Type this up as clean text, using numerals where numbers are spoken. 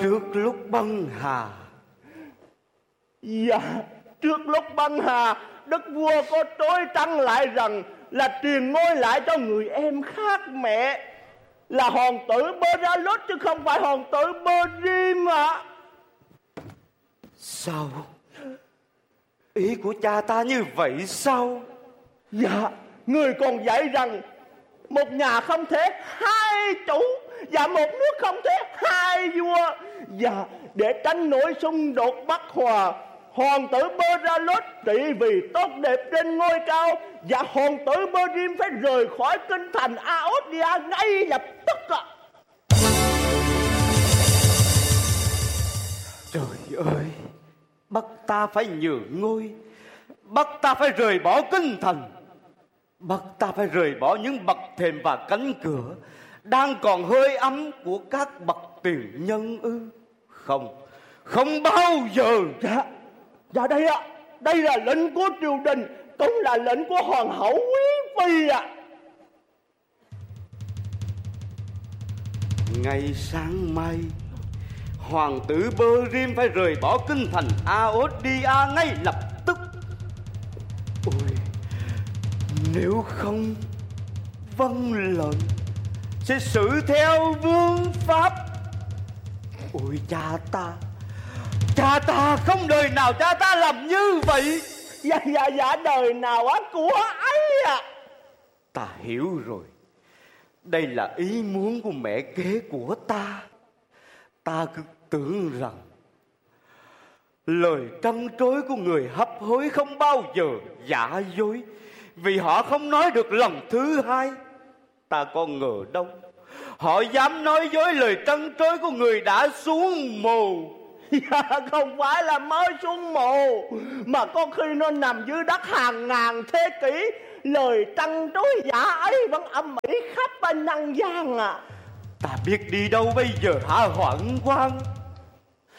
Trước lúc băng hà. Dạ, trước lúc băng hà, đức vua có trối trắng lại rằng là truyền ngôi lại cho người em khác mẹ, là hoàng tử Beralus chứ không phải hoàng tử Berim ạ. Sao? Ý của cha ta như vậy sao? Dạ, người còn dạy rằng một nhà không thể hai chủ, và một nước không thể hai vua. Và để tránh nỗi xung đột bất hòa, hoàng tử Beralus trị vì tốt đẹp trên ngôi cao, và hoàng tử Berim phải rời khỏi kinh thành Aodia ngay lập tức ạ. Trời ơi, bắt ta phải nhường ngôi, bắt ta phải rời bỏ kinh thành, bắt ta phải rời bỏ những bậc thềm và cánh cửa đang còn hơi ấm của các bậc tiền nhân ư? Không, không bao giờ. Dạ đây ạ, đây là lệnh của triều đình, cũng là lệnh của hoàng hậu quý phi ạ. Ngày sáng mai, hoàng tử Berim phải rời bỏ kinh thành Aodia ngay lập tức. Ôi, nếu không vâng lệnh sẽ xử theo vương pháp. Ôi cha ta không đời nào cha ta làm như vậy. Dạ đời nào á của ấy à. Ta hiểu rồi, đây là ý muốn của mẹ kế của ta. Ta cứ tưởng rằng lời trăn trối của người hấp hối không bao giờ giả dối, vì họ không nói được lần thứ hai. Ta có ngờ đâu họ dám nói dối lời trăn trối của người đã xuống mồ. Dạ không phải là mới xuống mồ, mà có khi nó nằm dưới đất hàng ngàn thế kỷ. Lời trăn trối giả ấy vẫn âm ỉ khắp nhân gian à. Ta biết đi đâu bây giờ hả Hoạn Quan?